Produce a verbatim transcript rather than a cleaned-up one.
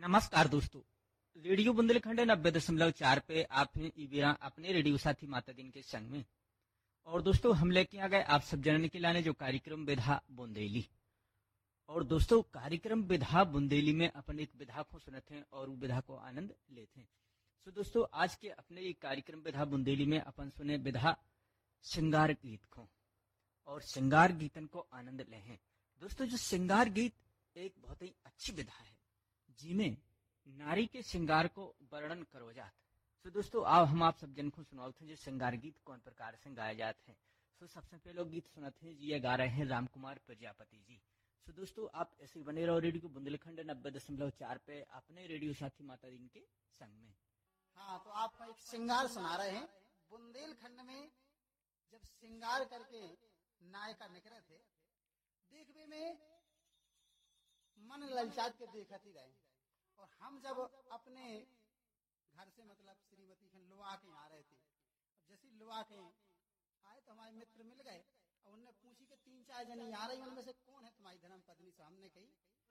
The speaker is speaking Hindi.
नमस्कार दोस्तों। रेडियो बुंदेलखंड नब्बे दशमलव चार पे आप हैं इवीरा अपने रेडियो साथी माता दिन के संग में। और दोस्तों हम लेके आ गए आप सब जनने के लाने जो कार्यक्रम विधा बुंदेली। और दोस्तों कार्यक्रम विधा बुंदेली में अपन एक विधा को सुनते हैं और वो विधा को आनंद लेते हैं। सो दोस्तों आज के अपने ये कार्यक्रम विधा बुंदेली में अपन सुने विधा श्रृंगार गीत को और श्रृंगार गीतन को आनंद ले हैं। दोस्तों जो श्रृंगार गीत एक बहुत ही अच्छी विधा है जिसमें नारी के श्रृंगार को वर्णन करो जात। सो दोस्तों आओ हम आप सब जन को सुनाते हैं जो श्रृंगार गीत कौन प्रकार से गाए जाते हैं। सो सबसे पहले गीत सुनाते हैं जी ये गा रहे हैं राम कुमार प्रजापति जी। सो दोस्तों आप ऐसे बने रहो रेडियो बुंदेलखंड नब्बे दशमलव चार पे अपने रेडियो साथी माता दिन के संग में। हाँ तो आपको एक श्रृंगार सुना रहे हैं। बुंदेलखंड में जब श्रृंगार करके नायका निकले थे देखने में मन ललचात के देखती रहे। और हम जब अपने घर से मतलब श्रीमती खन लुआ के आ रहे थे, जैसे लुआ के आए तो हमारे मित्र मिल गए और उनने पूछी कि तीन चार जनी आ रही उनमें से कौन है तुम्हारी धर्म पत्नी। से हमने कही